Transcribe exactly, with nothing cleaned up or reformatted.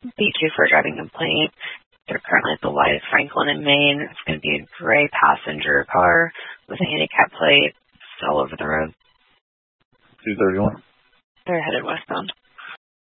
B two for a driving complaint. They're currently at the light at Franklin in Maine. It's going to be a gray passenger car with a handicap plate. It's all over the road. two thirty-one. They're headed westbound.